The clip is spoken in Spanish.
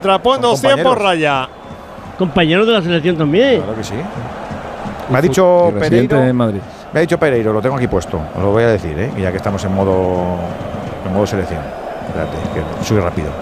Trapón 100 por raya. Compañeros de la selección también. Claro que sí. Me ha dicho Pereiro. En Madrid. Me ha dicho Pereiro, lo tengo aquí puesto. Os lo voy a decir, ya que estamos en modo selección. Espérate, que soy rápido.